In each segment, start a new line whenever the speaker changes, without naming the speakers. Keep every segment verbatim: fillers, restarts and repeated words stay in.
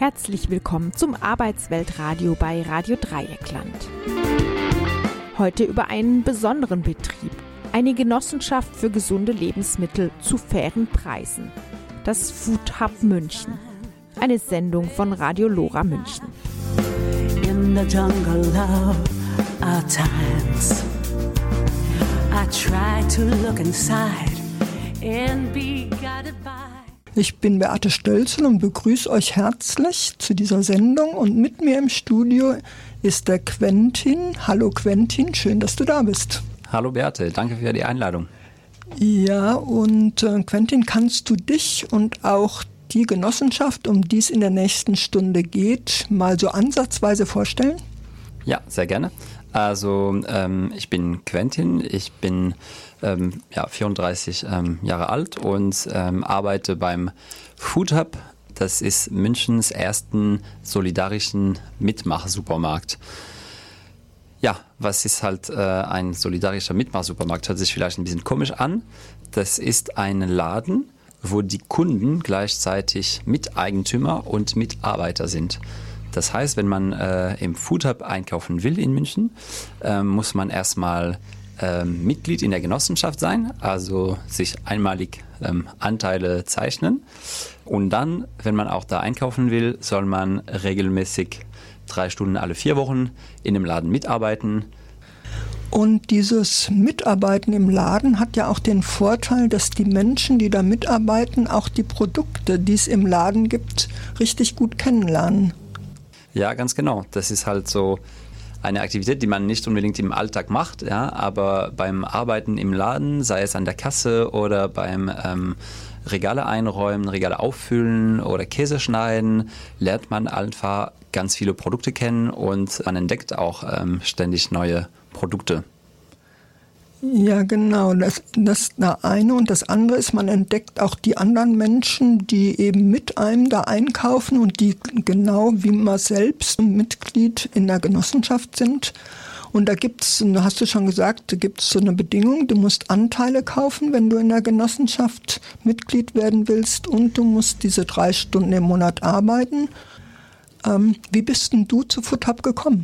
Herzlich willkommen zum Arbeitsweltradio bei Radio Dreieckland. Heute über einen besonderen Betrieb, eine Genossenschaft für gesunde Lebensmittel zu fairen Preisen. Das Food Hub München. Eine Sendung von Radio Lora München.
In the jungle of our times, I try to look inside and be guided by.
Ich bin Beate Stölzel und begrüße euch herzlich zu dieser Sendung. Und mit mir im Studio ist der Quentin. Hallo Quentin, schön, dass du da bist.
Hallo Beate, danke für die Einladung.
Ja, und äh, Quentin, kannst du dich und auch die Genossenschaft, um die es in der nächsten Stunde geht, mal so ansatzweise vorstellen?
Ja, sehr gerne. Also ähm, ich bin Quentin, ich bin ähm, ja, vierunddreißig ähm, Jahre alt und ähm, arbeite beim Food Hub. Das ist Münchens ersten solidarischen Mitmach-Supermarkt. Ja, was ist halt äh, ein solidarischer Mitmach-Supermarkt? Hört sich vielleicht ein bisschen komisch an. Das ist ein Laden, wo die Kunden gleichzeitig Miteigentümer und Mitarbeiter sind. Das heißt, wenn man äh, im Food Hub einkaufen will in München, äh, muss man erstmal äh, Mitglied in der Genossenschaft sein, also sich einmalig ähm, Anteile zeichnen. Und dann, wenn man auch da einkaufen will, soll man regelmäßig drei Stunden alle vier Wochen in dem Laden mitarbeiten.
Und dieses Mitarbeiten im Laden hat ja auch den Vorteil, dass die Menschen, die da mitarbeiten, auch die Produkte, die es im Laden gibt, richtig gut kennenlernen.
Ja, ganz genau. Das ist halt so eine Aktivität, die man nicht unbedingt im Alltag macht, ja, aber beim Arbeiten im Laden, sei es an der Kasse oder beim ähm, Regale einräumen, Regale auffüllen oder Käse schneiden, lernt man einfach ganz viele Produkte kennen und man entdeckt auch ähm, ständig neue Produkte.
Ja, genau. Das, das das eine und das andere ist, man entdeckt auch die anderen Menschen, die eben mit einem da einkaufen und die genau wie man selbst Mitglied in der Genossenschaft sind. Und da gibt's, hast du schon gesagt, da gibt's so eine Bedingung, du musst Anteile kaufen, wenn du in der Genossenschaft Mitglied werden willst, und du musst diese drei Stunden im Monat arbeiten. Ähm, wie bist denn du zu Food Hub gekommen?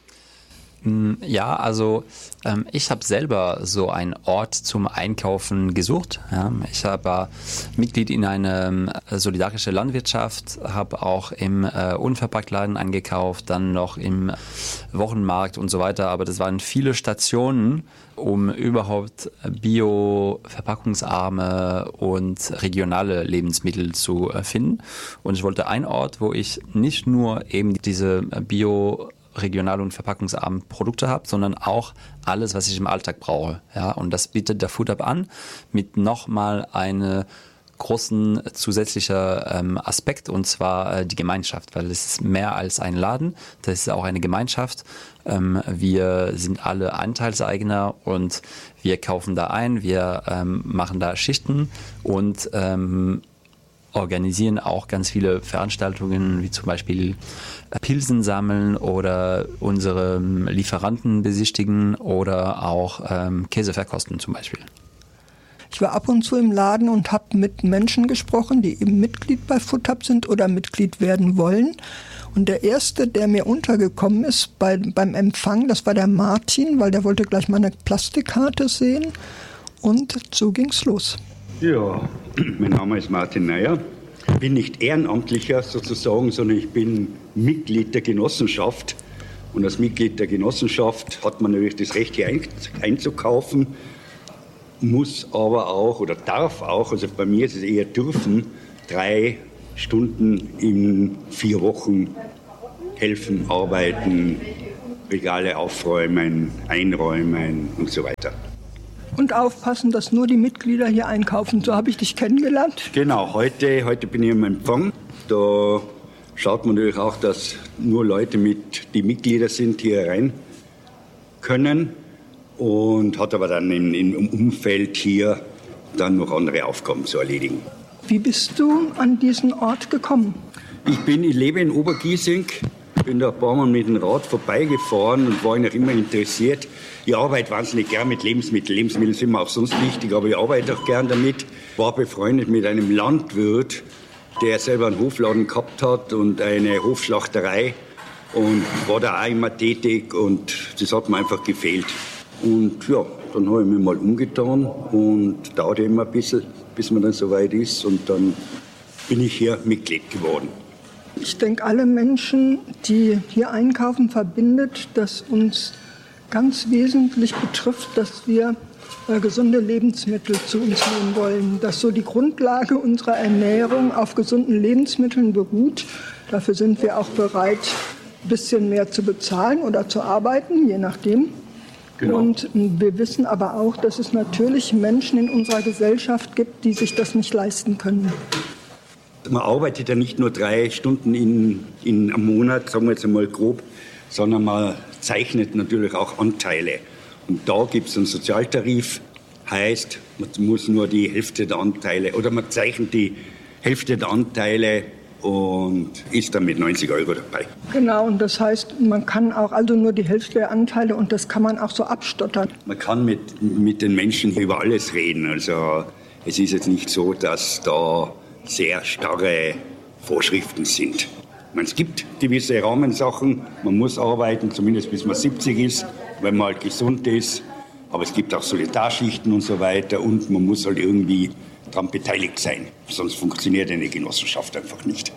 Ja, also ähm, ich habe selber so einen Ort zum Einkaufen gesucht. Ja. Ich war Mitglied in einer äh, solidarischen Landwirtschaft, habe auch im äh, Unverpacktladen eingekauft, dann noch im Wochenmarkt und so weiter. Aber das waren viele Stationen, um überhaupt bio, verpackungsarme und regionale Lebensmittel zu äh, finden. Und ich wollte einen Ort, wo ich nicht nur eben diese bio regionale und verpackungsarme Produkte habe, sondern auch alles, was ich im Alltag brauche. Ja, und das bietet der Food Hub an mit nochmal einem großen zusätzlichen ähm, Aspekt, und zwar äh, die Gemeinschaft, weil es ist mehr als ein Laden, das ist auch eine Gemeinschaft. Ähm, wir sind alle Anteilseigner und wir kaufen da ein, wir ähm, machen da Schichten und ähm, organisieren auch ganz viele Veranstaltungen, wie zum Beispiel Pilsen sammeln oder unsere Lieferanten besichtigen oder auch ähm, Käse verkosten zum Beispiel.
Ich war ab und zu im Laden und habe mit Menschen gesprochen, die eben Mitglied bei Food Hub sind oder Mitglied werden wollen. Und der erste, der mir untergekommen ist bei, beim Empfang, das war der Martin, weil der wollte gleich meine Plastikkarte sehen. Und so ging's los.
Ja, mein Name ist Martin Neier. Ich bin nicht Ehrenamtlicher sozusagen, sondern ich bin Mitglied der Genossenschaft. Und als Mitglied der Genossenschaft hat man natürlich das Recht, hier einzukaufen, muss aber auch oder darf auch, also bei mir ist es eher dürfen, drei Stunden in vier Wochen helfen, arbeiten, Regale aufräumen, einräumen und so weiter.
Und aufpassen, dass nur die Mitglieder hier einkaufen. So habe ich dich kennengelernt.
Genau, heute, heute bin ich im Empfang. Da schaut man natürlich auch, dass nur Leute, mit, die Mitglieder sind, hier rein können. Und hat aber dann im, im Umfeld hier dann noch andere Aufgaben zu erledigen.
Wie bist du an diesen Ort gekommen?
Ich bin, ich lebe in Obergiesing. Bin da ein paar Mal mit dem Rad vorbeigefahren und war noch immer interessiert. Ich arbeite wahnsinnig gern mit Lebensmitteln. Lebensmittel sind mir auch sonst wichtig, aber ich arbeite auch gern damit. War befreundet mit einem Landwirt, der selber einen Hofladen gehabt hat und eine Hofschlachterei und war da auch immer tätig und das hat mir einfach gefehlt. Und ja, dann habe ich mich mal umgetan und dauerte immer ein bisschen, bis man dann soweit ist und dann bin ich hier Mitglied geworden.
Ich denke, alle Menschen, die hier einkaufen, verbindet, dass uns ganz wesentlich betrifft, dass wir äh, gesunde Lebensmittel zu uns nehmen wollen. Dass so die Grundlage unserer Ernährung auf gesunden Lebensmitteln beruht. Dafür sind wir auch bereit, ein bisschen mehr zu bezahlen oder zu arbeiten, je nachdem. Genau. Und wir wissen aber auch, dass es natürlich Menschen in unserer Gesellschaft gibt, die sich das nicht leisten können.
Man arbeitet ja nicht nur drei Stunden in, in einem Monat, sagen wir jetzt einmal grob, sondern man zeichnet natürlich auch Anteile. Und da gibt es einen Sozialtarif, heißt, man muss nur die Hälfte der Anteile, oder man zeichnet die Hälfte der Anteile und ist dann mit neunzig Euro dabei.
Genau, und das heißt, man kann auch also nur die Hälfte der Anteile und das kann man auch so abstottern.
Man kann mit, mit den Menschen über alles reden. Also es ist jetzt nicht so, dass da sehr starre Vorschriften sind. Ich meine, es gibt gewisse Rahmensachen, man muss arbeiten, zumindest bis man siebzig ist, wenn man halt gesund ist. Aber es gibt auch Solidarschichten und so weiter und man muss halt irgendwie daran beteiligt sein. Sonst funktioniert eine Genossenschaft einfach nicht.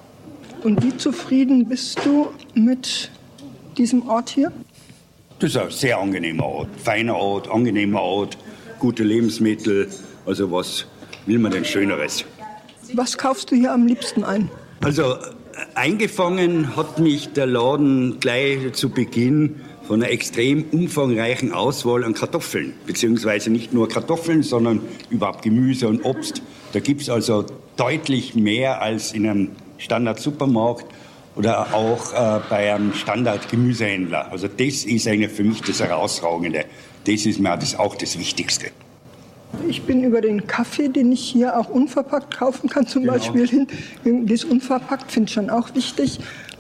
Und wie zufrieden bist du mit diesem Ort hier?
Das ist ein sehr angenehmer Ort, feiner Ort, angenehmer Ort, gute Lebensmittel. Also was will man denn Schöneres?
Was kaufst du hier am liebsten ein?
Also eingefangen hat mich der Laden gleich zu Beginn von einer extrem umfangreichen Auswahl an Kartoffeln. Beziehungsweise nicht nur Kartoffeln, sondern überhaupt Gemüse und Obst. Da gibt es also deutlich mehr als in einem Standard-Supermarkt oder auch äh, bei einem Standard-Gemüsehändler. Also das ist eigentlich für mich das Herausragende. Das ist mir das auch das Wichtigste.
Ich bin über den Kaffee, den ich hier auch unverpackt kaufen kann, zum genau. Beispiel hin. Das unverpackt finde ich schon auch wichtig.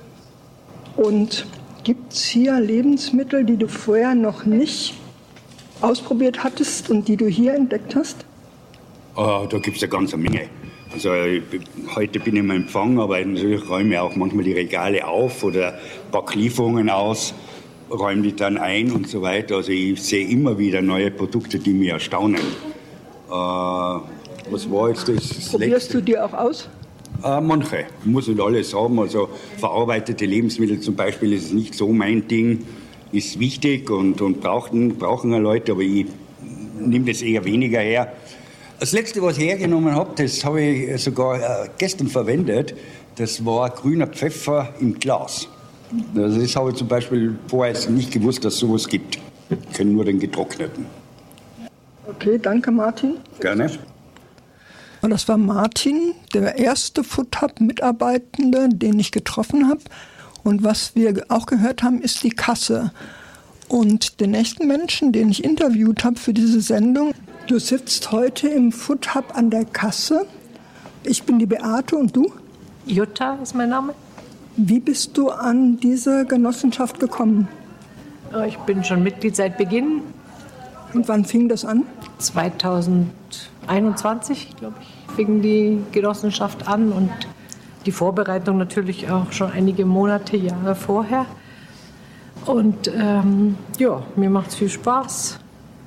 Und gibt es hier Lebensmittel, die du vorher noch nicht ausprobiert hattest und die du hier entdeckt hast?
Oh, da gibt es eine ganze Menge. Also heute bin ich im Empfang, aber natürlich räume ich auch manchmal die Regale auf oder packe Lieferungen aus, räume die dann ein und so weiter. Also ich sehe immer wieder neue Produkte, die mich erstaunen. Äh, was war jetzt das, das
Probierst
Letzte?
du dir auch aus?
Äh, manche, muss nicht alles haben. Also verarbeitete Lebensmittel zum Beispiel ist nicht so mein Ding, ist wichtig und, und brauchen, brauchen ja Leute, aber ich nehme das eher weniger her. Das Letzte, was ich hergenommen habe, das habe ich sogar äh, gestern verwendet, das war grüner Pfeffer im Glas. Also das habe ich zum Beispiel vorher nicht gewusst, dass es sowas gibt. Ich kenne nur den getrockneten.
Okay, danke Martin.
Gerne.
Das war Martin, der erste Foodhub-Mitarbeitende, den ich getroffen habe. Und was wir auch gehört haben, ist die Kasse. Und den nächsten Menschen, den ich interviewt habe für diese Sendung, du sitzt heute im Foodhub an der Kasse. Ich bin die Beate und du?
Jutta ist mein Name.
Wie bist du an diese Genossenschaft gekommen?
Ich bin schon Mitglied seit Beginn.
Und wann fing das an?
zweitausendeinundzwanzig, glaube ich, fing die Genossenschaft an und die Vorbereitung natürlich auch schon einige Monate, Jahre vorher. Und ähm, ja, mir macht es viel Spaß.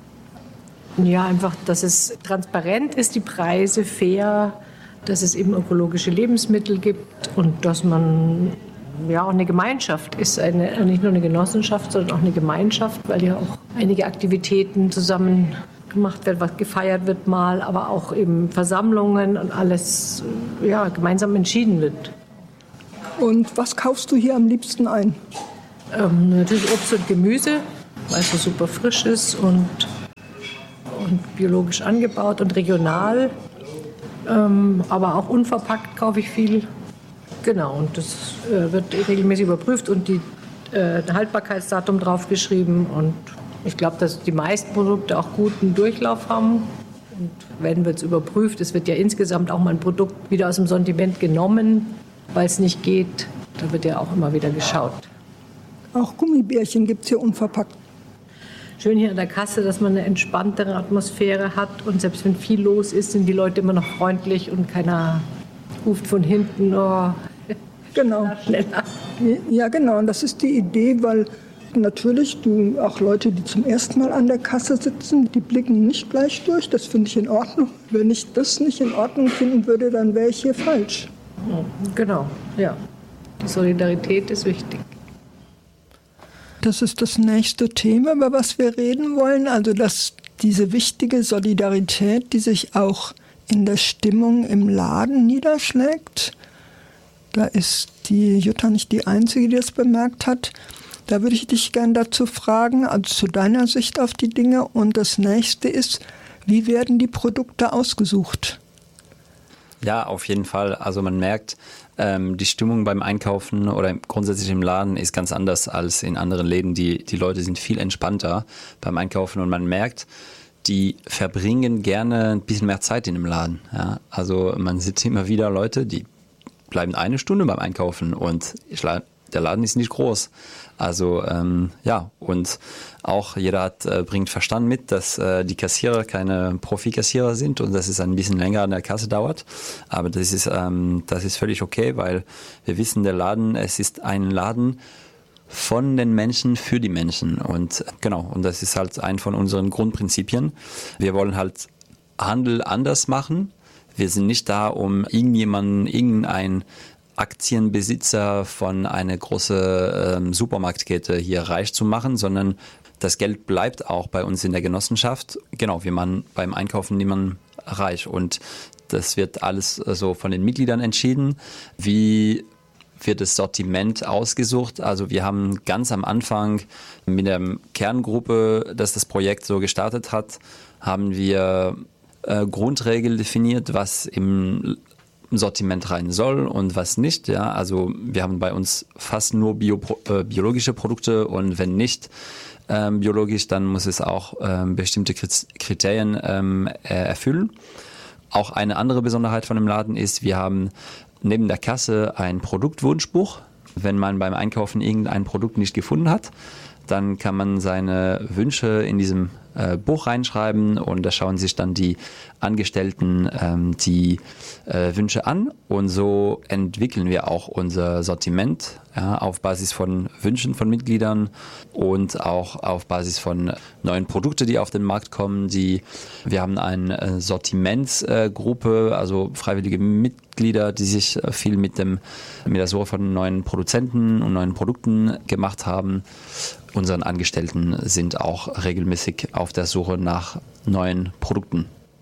Ja, einfach, dass es transparent ist, die Preise fair, dass es eben ökologische Lebensmittel gibt und dass man ja auch eine Gemeinschaft ist, eine, nicht nur eine Genossenschaft, sondern auch eine Gemeinschaft, weil ja auch einige Aktivitäten zusammen gemacht werden, was gefeiert wird mal, aber auch eben Versammlungen und alles ja, gemeinsam entschieden wird.
Und was kaufst du hier am liebsten ein?
Ähm, natürlich Obst und Gemüse, weil es so super frisch ist und, und biologisch angebaut und regional. Ähm, aber auch unverpackt kaufe ich viel. Genau, und das äh, wird regelmäßig überprüft und die äh, Haltbarkeitsdatum draufgeschrieben. Und ich glaube, dass die meisten Produkte auch guten Durchlauf haben. Und wenn wird es überprüft, es wird ja insgesamt auch mal ein Produkt wieder aus dem Sortiment genommen, weil es nicht geht. Da wird ja auch immer wieder geschaut.
Auch Gummibärchen gibt es hier unverpackt.
Schön hier an der Kasse, dass man eine entspanntere Atmosphäre hat. Und selbst wenn viel los ist, sind die Leute immer noch freundlich und keiner ruft von hinten, oh,
genau.
schneller.
Ja, genau. Und das ist die Idee, weil natürlich du auch Leute, die zum ersten Mal an der Kasse sitzen, die blicken nicht gleich durch. Das finde ich in Ordnung. Wenn ich das nicht in Ordnung finden würde, dann wäre ich hier falsch.
Genau, ja. Die Solidarität ist wichtig.
Das ist das nächste Thema, über was wir reden wollen. Also dass diese wichtige Solidarität, die sich auch in der Stimmung im Laden niederschlägt. Da ist die Jutta nicht die Einzige, die das bemerkt hat. Da würde ich dich gerne dazu fragen, also zu deiner Sicht auf die Dinge. Und das nächste ist, wie werden die Produkte ausgesucht?
Ja, auf jeden Fall. Also man merkt, ähm, die Stimmung beim Einkaufen oder grundsätzlich im Laden ist ganz anders als in anderen Läden. Die, die Leute sind viel entspannter beim Einkaufen und man merkt, die verbringen gerne ein bisschen mehr Zeit in dem Laden. Ja? Also man sieht immer wieder Leute, die bleiben eine Stunde beim Einkaufen und ich, der Laden ist nicht groß. Also ähm, ja, und auch jeder hat, äh, bringt Verstand mit, dass äh, die Kassierer keine Profikassierer sind und dass es ein bisschen länger an der Kasse dauert. Aber das ist, ähm, das ist völlig okay, weil wir wissen, der Laden, es ist ein Laden von den Menschen für die Menschen. Und genau, und das ist halt ein von unseren Grundprinzipien. Wir wollen halt Handel anders machen. Wir sind nicht da, um irgendjemanden, irgendein Aktienbesitzer von einer großen ähm, Supermarktkette hier reich zu machen, sondern das Geld bleibt auch bei uns in der Genossenschaft. Genau, wir machen beim Einkaufen niemanden reich und das wird alles so also von den Mitgliedern entschieden. Wie wird das Sortiment ausgesucht? Also wir haben ganz am Anfang mit der Kerngruppe, dass das Projekt so gestartet hat, haben wir äh, Grundregeln definiert, was im Sortiment rein soll und was nicht. Ja, also wir haben bei uns fast nur bio, äh, biologische Produkte und wenn nicht ähm, biologisch, dann muss es auch ähm, bestimmte Kriterien ähm, erfüllen. Auch eine andere Besonderheit von dem Laden ist, wir haben neben der Kasse ein Produktwunschbuch. Wenn man beim Einkaufen irgendein Produkt nicht gefunden hat, dann kann man seine Wünsche in diesem äh, Buch reinschreiben und da schauen sich dann die Angestellten ähm, die äh, Wünsche an und so entwickeln wir auch unser Sortiment ja, auf Basis von Wünschen von Mitgliedern und auch auf Basis von neuen Produkten, die auf den Markt kommen. Die, wir haben eine äh, Sortimentsgruppe, äh, also freiwillige Mitglieder, die sich äh, viel mit, dem, mit der Suche von neuen Produzenten und neuen Produkten gemacht haben. Unseren Angestellten sind auch regelmäßig auf der Suche nach neuen Produkten.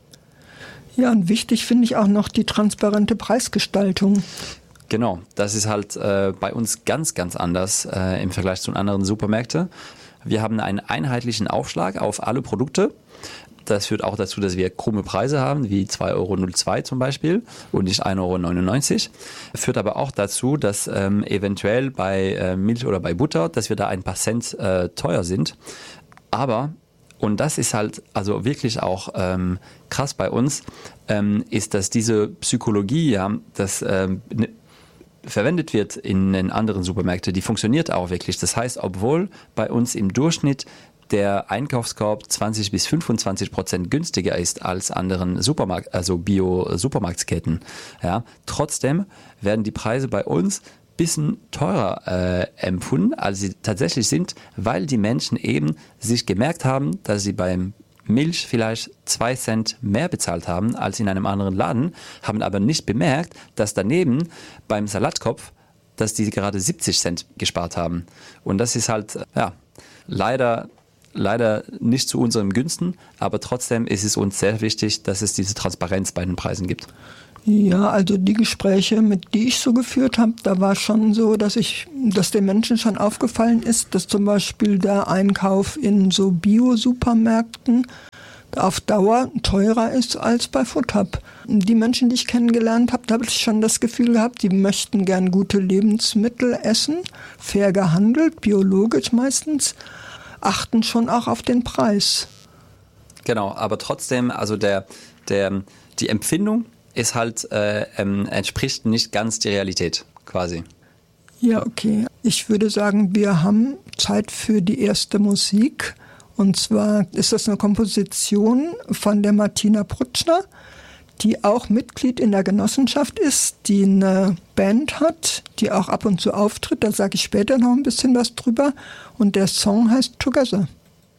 Ja, und wichtig finde ich auch noch die transparente Preisgestaltung.
Genau, das ist halt äh, bei uns ganz, ganz anders äh, im Vergleich zu anderen Supermärkten. Wir haben einen einheitlichen Aufschlag auf alle Produkte. Das führt auch dazu, dass wir krumme Preise haben, wie zwei Euro null zwei zum Beispiel und nicht ein Euro neunundneunzig. Führt aber auch dazu, dass ähm, eventuell bei äh, Milch oder bei Butter, dass wir da ein paar Cent äh, teuer sind. Aber, und das ist halt also wirklich auch ähm, krass bei uns, ähm, ist, dass diese Psychologie, ja, das ähm, ne, verwendet wird in den anderen Supermärkten, die funktioniert auch wirklich. Das heißt, obwohl bei uns im Durchschnitt der Einkaufskorb zwanzig bis fünfundzwanzig Prozent günstiger ist als anderen Supermarkt, also Bio-Supermarktketten. Ja, trotzdem werden die Preise bei uns ein bisschen teurer äh, empfunden, als sie tatsächlich sind, weil die Menschen eben sich gemerkt haben, dass sie beim Milch vielleicht zwei Cent mehr bezahlt haben als in einem anderen Laden, haben aber nicht bemerkt, dass daneben beim Salatkopf, dass die gerade siebzig Cent gespart haben. Und das ist halt, ja, leider Leider nicht zu unseren Günsten, aber trotzdem ist es uns sehr wichtig, dass es diese Transparenz bei den Preisen gibt.
Ja, also die Gespräche, mit die ich so geführt habe, da war schon so, dass ich, dass den Menschen schon aufgefallen ist, dass zum Beispiel der Einkauf in so Bio-Supermärkten auf Dauer teurer ist als bei Foodhub. Die Menschen, die ich kennengelernt habe, da habe ich schon das Gefühl gehabt, die möchten gern gute Lebensmittel essen, fair gehandelt, biologisch meistens, achten schon auch auf den Preis.
Genau, aber trotzdem, also der, der, die Empfindung ist halt, äh, ähm, entspricht nicht ganz die Realität, quasi.
Ja, okay. Ich würde sagen, wir haben Zeit für die erste Musik. Und zwar ist das eine Komposition von der Martina Prutschner. die auch Mitglied in der Genossenschaft ist, die eine Band hat, die auch ab und zu auftritt. Da sage ich später noch ein bisschen was drüber. Und der Song heißt Together.